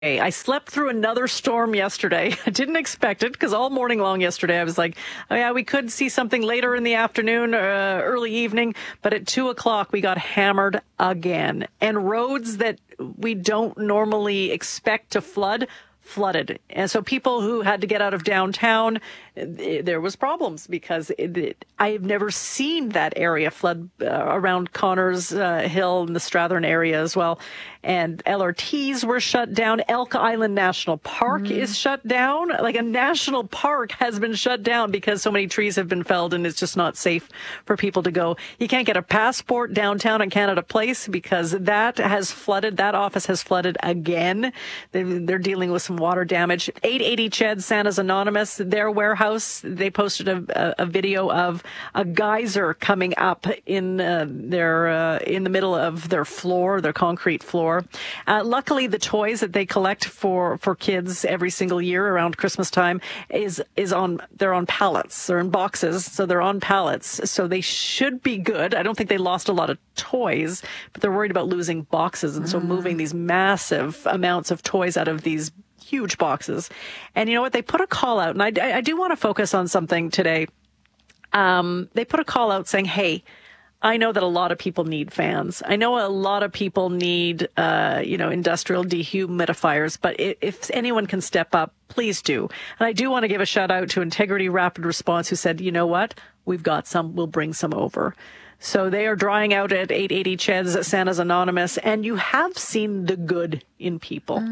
I slept through another storm yesterday. I didn't expect it because all morning long yesterday I was like, oh yeah, we could see something later in the afternoon, early evening. But at 2:00 we got hammered again. And roads that we don't normally expect to flooded. And so people who had to get out of downtown, there was problems because I've never seen that area flood around Connors Hill and the Strathern area as well. And LRTs were shut down. Elk Island National Park is shut down. Like a national park has been shut down because so many trees have been felled and it's just not safe for people to go. You can't get a passport downtown in Canada Place because that has flooded. That office has flooded again. They're dealing with some water damage. 880 Ched, Santa's Anonymous, their warehouse, they posted a video of a geyser coming up in the middle of their floor, their concrete floor. Luckily, the toys that they collect for kids every single year around Christmas time they're on pallets. They're in boxes, so they're on pallets. So they should be good. I don't think they lost a lot of toys, but they're worried about losing boxes, and so moving these massive amounts of toys out of these huge boxes. And you know what? They put a call out, and I do want to focus on something today. They put a call out saying, hey, I know that a lot of people need fans. I know a lot of people need, industrial dehumidifiers, but if anyone can step up, please do. And I do want to give a shout out to Integrity Rapid Response, who said, you know what? We've got some. We'll bring some over. So they are drying out at 880 Cheds, Santa's Anonymous, and you have seen the good in people.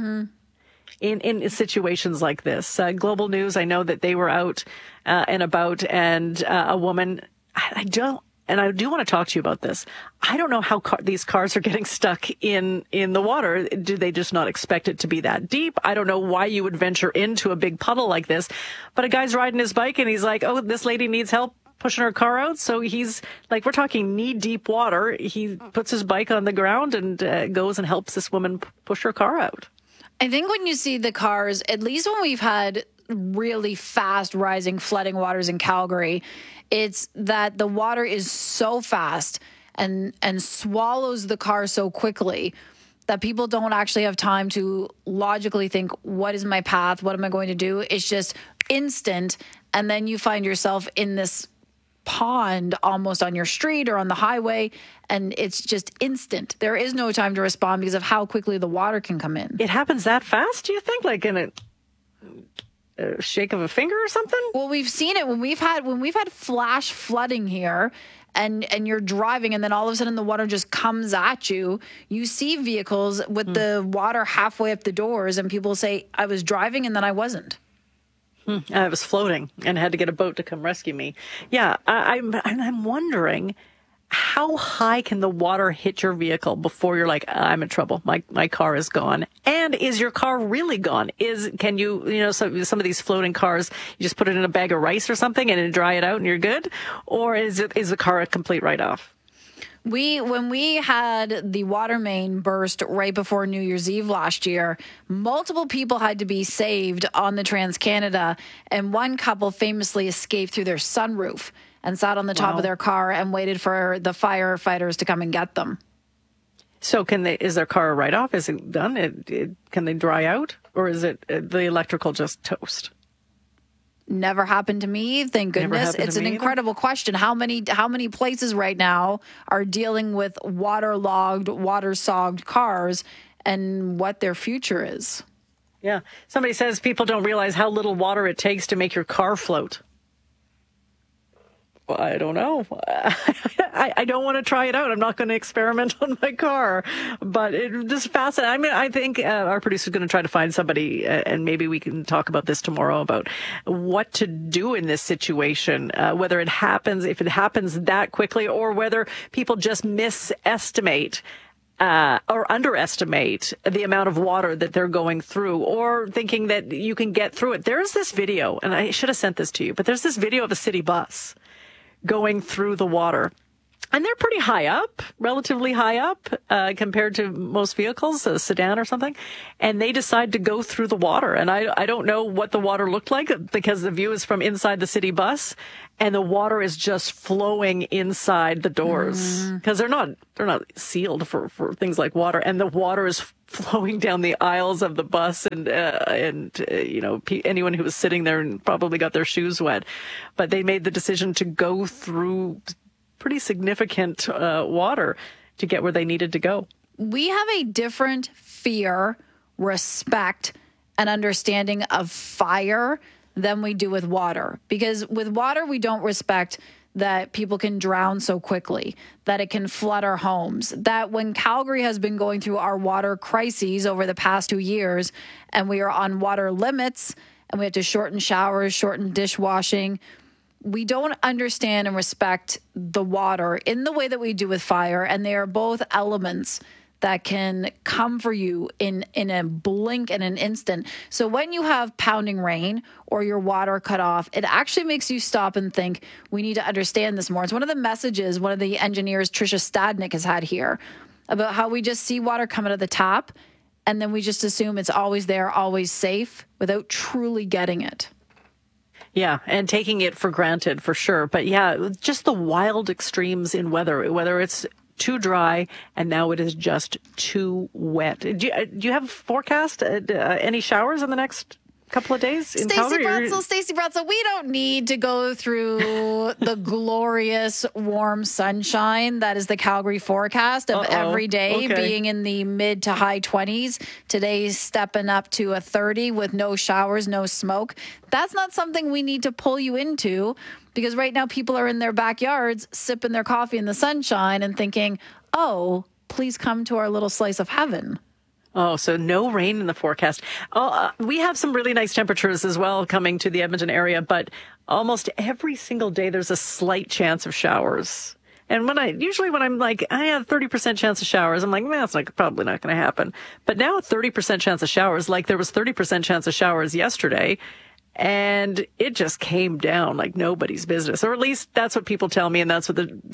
In situations like this. Global News, I know that they were out and about, and a woman, I do want to talk to you about this. I don't know how these cars are getting stuck in the water. Do they just not expect it to be that deep? I don't know why you would venture into a big puddle like this. But a guy's riding his bike and he's like, oh, this lady needs help pushing her car out. So he's like, we're talking knee-deep water. He puts his bike on the ground and goes and helps this woman push her car out. I think when you see the cars, at least when we've had really fast rising flooding waters in Calgary, it's that the water is so fast and swallows the car so quickly that people don't actually have time to logically think, what is my path? What am I going to do? It's just instant. And then you find yourself in this pond almost on your street or on the highway, and it's just instant. There is no time to respond because of how quickly the water can come in. It happens that fast, do you think? Like in a shake of a finger or something? Well, we've seen it when we've had flash flooding here, and you're driving and then all of a sudden the water just comes at you. You see vehicles with the water halfway up the doors, and people say, I was driving and then I wasn't. I was floating and had to get a boat to come rescue me. Yeah, I'm wondering, how high can the water hit your vehicle before you're like, I'm in trouble, my car is gone? And is your car really gone? Can you some of these floating cars, you just put it in a bag of rice or something and dry it out and you're good? Or is the car a complete write-off? When we had the water main burst right before New Year's Eve last year, multiple people had to be saved on the TransCanada, and one couple famously escaped through their sunroof and sat on the top of their car and waited for the firefighters to come and get them. So is their car a write-off? Is it done? Can they dry out? Or is it the electrical just toast? Never happened to me, thank goodness. It's an incredible question. How many places right now are dealing with waterlogged, water-sogged cars and what their future is? Yeah. Somebody says people don't realize how little water it takes to make your car float. Well, I don't know. I don't want to try it out. I'm not going to experiment on my car. But it just fascinating. I mean, I think our producer's going to try to find somebody, and maybe we can talk about this tomorrow, about what to do in this situation, whether if it happens that quickly, or whether people just misestimate or underestimate the amount of water that they're going through, or thinking that you can get through it. There's this video, and I should have sent this to you, but there's this video of a city bus going through the water. And they're pretty high up, relatively high up, compared to most vehicles, a sedan or something. And they decide to go through the water. And I don't know what the water looked like because the view is from inside the city bus and the water is just flowing inside the doors because they're not sealed for things like water. And the water is flowing down the aisles of the bus and anyone who was sitting there and probably got their shoes wet. But they made the decision to go through pretty significant water to get where they needed to go. We have a different fear, respect, and understanding of fire than we do with water. Because with water, we don't respect that people can drown so quickly, that it can flood our homes, that when Calgary has been going through our water crises over the past 2 years, and we are on water limits, and we have to shorten showers, shorten dishwashing, we don't understand and respect the water in the way that we do with fire. And they are both elements that can come for you in a blink and an instant. So when you have pounding rain or your water cut off, it actually makes you stop and think, we need to understand this more. It's one of the messages one of the engineers, Trisha Stadnick, has had here about how we just see water come out of the tap and then we just assume it's always there, always safe, without truly getting it. Yeah, and taking it for granted for sure. But yeah, just the wild extremes in weather, whether it's too dry and now it is just too wet. Do you have forecast any showers in the next couple of days in Calgary? Stacey Bratzel, we don't need to go through the glorious warm sunshine that is the Calgary forecast of every day being in the mid to high 20s. Today's stepping up to a 30 with no showers, no smoke. That's not something we need to pull you into because right now people are in their backyards sipping their coffee in the sunshine and thinking, oh, please come to our little slice of heaven. Oh, so no rain in the forecast. We have some really nice temperatures as well coming to the Edmonton area, but almost every single day there's a slight chance of showers. And when I'm like, I have 30% chance of showers, I'm like, that's probably not going to happen. But now a 30% chance of showers, like there was 30% chance of showers yesterday, and it just came down like nobody's business, or at least that's what people tell me, and that's what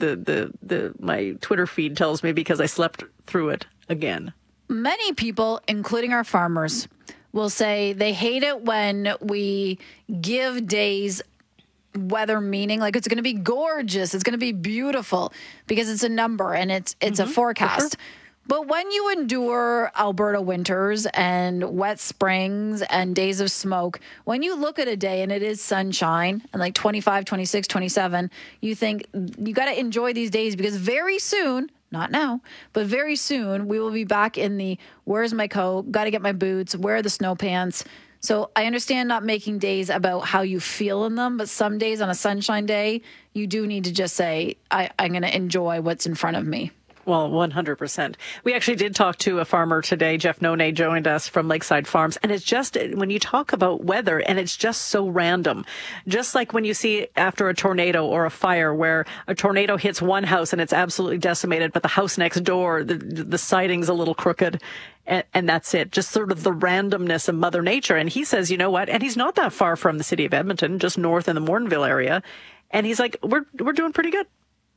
my Twitter feed tells me because I slept through it again. Many people, including our farmers, will say they hate it when we give days weather meaning, like it's going to be gorgeous, it's going to be beautiful, because it's a number and it's a forecast. Sure. But when you endure Alberta winters and wet springs and days of smoke, when you look at a day and it is sunshine and like 25, 26, 27, you think you got to enjoy these days because very soon, not now, but very soon we will be back in the where's my coat, got to get my boots, where are the snow pants. So I understand not making days about how you feel in them, but some days on a sunshine day, you do need to just say, I'm going to enjoy what's in front of me. Well, 100%. We actually did talk to a farmer today. Jeff None joined us from Lakeside Farms. And it's just when you talk about weather and it's just so random, just like when you see after a tornado or a fire where a tornado hits one house and it's absolutely decimated, but the house next door, the siding's a little crooked. And that's it. Just sort of the randomness of Mother Nature. And he says, you know what? And he's not that far from the city of Edmonton, just north in the Morinville area. And he's like, we're doing pretty good.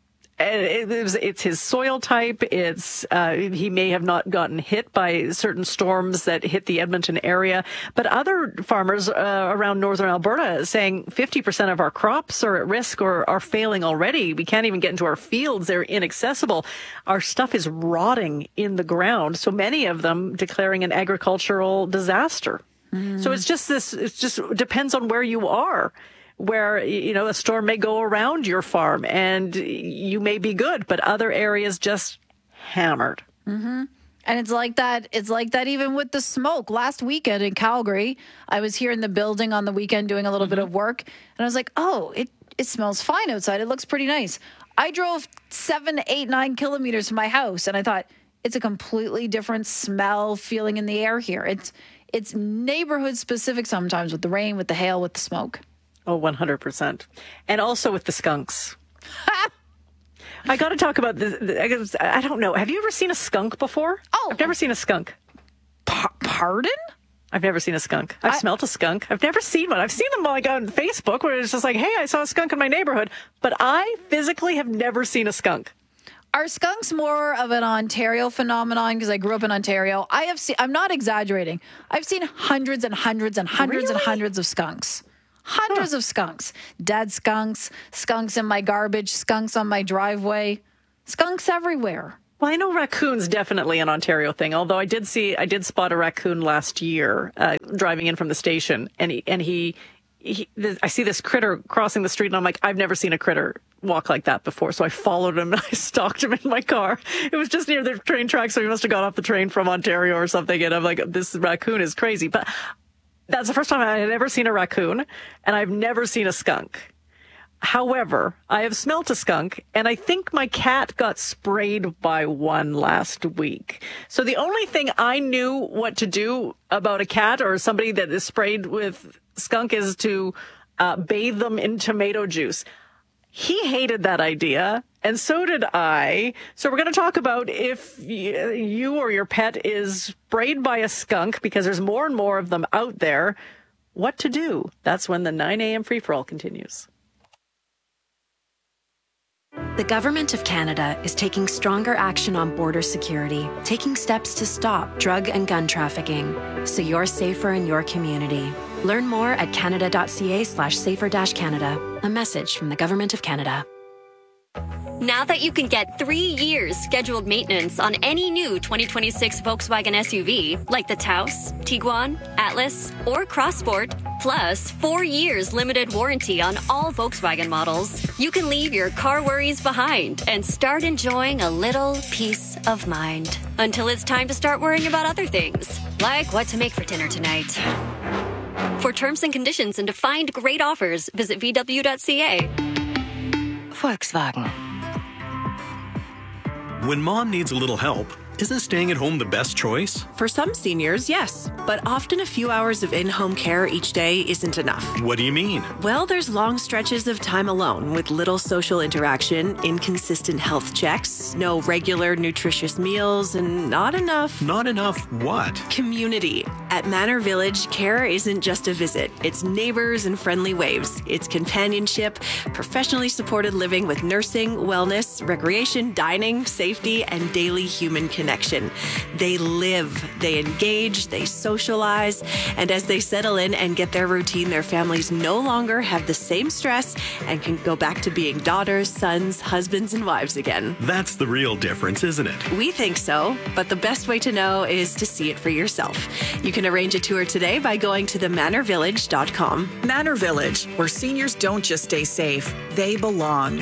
It's his soil type. He may have not gotten hit by certain storms that hit the Edmonton area, but other farmers around northern Alberta saying 50% of our crops are at risk or are failing already. We can't even get into our fields. They're inaccessible. Our stuff is rotting in the ground. So many of them declaring an agricultural disaster. So it just depends on where you are. Where, a storm may go around your farm and you may be good, but other areas just hammered. Mm-hmm. And it's like that. It's like that even with the smoke. Last weekend in Calgary, I was here in the building on the weekend doing a little bit of work. And I was like, oh, it smells fine outside. It looks pretty nice. I drove 7, 8, 9 kilometers from my house. And I thought, it's a completely different smell, feeling in the air here. It's neighborhood specific sometimes with the rain, with the hail, with the smoke. Oh, 100%. And also with the skunks. I got to talk about this. I don't know. Have you ever seen a skunk before? Oh. I've never seen a skunk. Pardon? I've never seen a skunk. I've smelt a skunk. I've never seen one. I've seen them like on Facebook where it's just like, hey, I saw a skunk in my neighborhood. But I physically have never seen a skunk. Are skunks more of an Ontario phenomenon? Because I grew up in Ontario. I'm not exaggerating. I've seen hundreds and hundreds and hundreds and hundreds of skunks. Hundreds of skunks. Dead skunks, skunks in my garbage, skunks on my driveway, skunks everywhere. Well, I know raccoons definitely an Ontario thing, although I did spot a raccoon last year driving in from the station, and I see this critter crossing the street, and I'm like, I've never seen a critter walk like that before. So I followed him and I stalked him in my car. It was just near the train track, so he must have got off the train from Ontario or something. And I'm like, this raccoon is crazy. But that's the first time I had ever seen a raccoon, and I've never seen a skunk. However, I have smelt a skunk, and I think my cat got sprayed by one last week. So the only thing I knew what to do about a cat or somebody that is sprayed with skunk is to bathe them in tomato juice. He hated that idea, and so did I. So we're going to talk about if you or your pet is sprayed by a skunk, because there's more and more of them out there, what to do. That's when the 9 a.m. free-for-all continues. The Government of Canada is taking stronger action on border security, taking steps to stop drug and gun trafficking, so you're safer in your community. Learn more at canada.ca/safer-canada. A message from the Government of Canada. Now that you can get 3 years scheduled maintenance on any new 2026 Volkswagen SUV, like the Taos, Tiguan, Atlas, or Crossport, plus 4 years limited warranty on all Volkswagen models, you can leave your car worries behind and start enjoying a little peace of mind. Until it's time to start worrying about other things, like what to make for dinner tonight. For terms and conditions and to find great offers, visit VW.ca. Volkswagen. When mom needs a little help, isn't staying at home the best choice? For some seniors, yes. But often a few hours of in-home care each day isn't enough. What do you mean? Well, there's long stretches of time alone with little social interaction, inconsistent health checks, no regular nutritious meals, and not enough... Not enough what? Community. At Manor Village, care isn't just a visit. It's neighbors and friendly waves. It's companionship, professionally supported living with nursing, wellness, recreation, dining, safety, and daily human connection. They live, they engage, they socialize, and as they settle in and get their routine, their families no longer have the same stress and can go back to being daughters, sons, husbands, and wives again. That's the real difference, isn't it? We think so, but the best way to know is to see it for yourself. You can arrange a tour today by going to themanorvillage.com. Manor Village, where seniors don't just stay safe, they belong.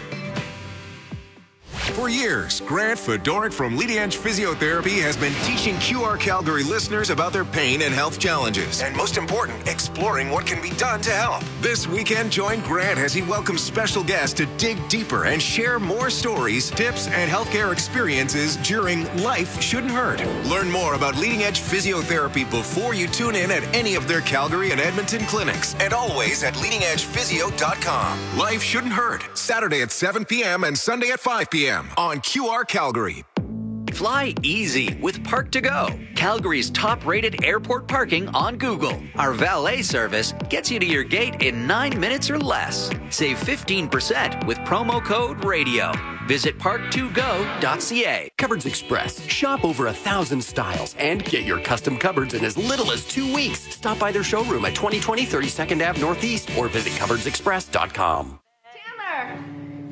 For years, Grant Fedoruk from Leading Edge Physiotherapy has been teaching QR Calgary listeners about their pain and health challenges, and most important, exploring what can be done to help. This weekend, join Grant as he welcomes special guests to dig deeper and share more stories, tips, and healthcare experiences during Life Shouldn't Hurt. Learn more about Leading Edge Physiotherapy before you tune in at any of their Calgary and Edmonton clinics, and always at leadingedgephysio.com. Life Shouldn't Hurt, Saturday at 7 p.m. and Sunday at 5 p.m. on QR Calgary. Fly easy with Park2Go, Calgary's top-rated airport parking on Google. Our valet service gets you to your gate in 9 minutes or less. Save 15% with promo code RADIO. Visit park2go.ca. Cupboards Express. Shop over 1,000 styles and get your custom cupboards in as little as 2 weeks. Stop by their showroom at 2020 32nd Ave Northeast or visit cupboardsexpress.com. Chandler!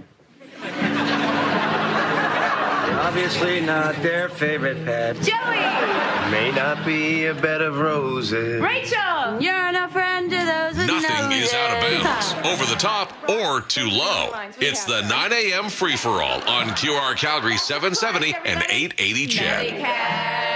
Obviously not their favorite pet. Joey! May not be a bed of roses. Rachel! You're not friend to those with Nothing noses. is out of bounds, over the top, or too low. It's the 9 a.m. free-for-all on QR Calgary 770 and 880 CHED.